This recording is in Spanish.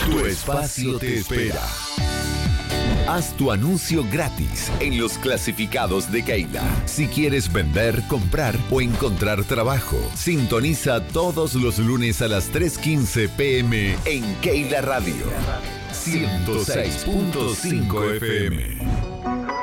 Tu espacio te espera. Haz tu anuncio gratis en los clasificados de Keila. Si quieres vender, comprar o encontrar trabajo, sintoniza todos los lunes a las 3:15 p.m. en Keila Radio 106.5 FM.